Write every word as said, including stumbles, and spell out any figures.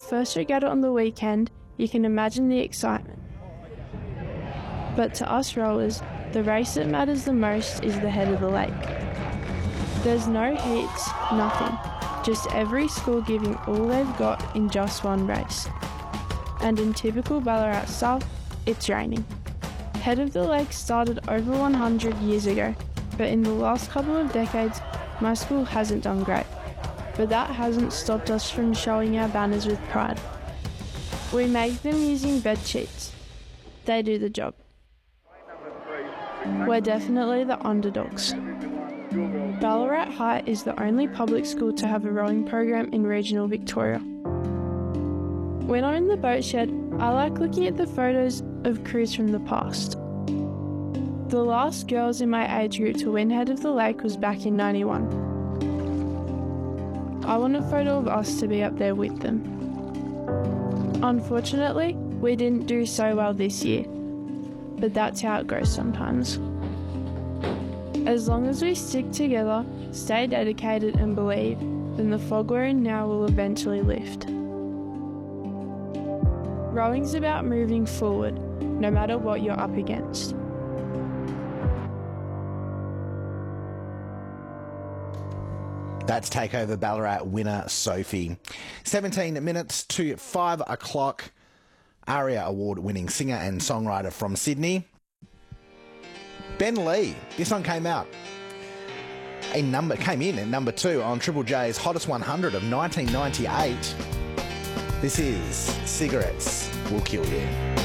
first regatta on the weekend, you can imagine the excitement. But to us rowers, the race that matters the most is the head of the lake. There's no heats, nothing, just every school giving all they've got in just one race. And in typical Ballarat style, it's raining. Head of the Lake started over one hundred years ago, but in the last couple of decades, my school hasn't done great. But that hasn't stopped us from showing our banners with pride. We make them using bed sheets. They do the job. We're definitely the underdogs. Ballarat High is the only public school to have a rowing program in regional Victoria. When I'm in the boat shed, I like looking at the photos of crews from the past. The last girls in my age group to win Head of the Lake was back in ninety-one. I want a photo of us to be up there with them. Unfortunately, we didn't do so well this year, but that's how it goes sometimes. As long as we stick together, stay dedicated and believe, then the fog we're in now will eventually lift. Rowing's about moving forward, no matter what you're up against. That's Takeover Ballarat winner Sophie. seventeen minutes to five o'clock. ARIA Award-winning singer and songwriter from Sydney, Ben Lee. This one came out. A number came in at number two on Triple J's Hottest one hundred of nineteen ninety-eight. This is Cigarettes Will Kill You.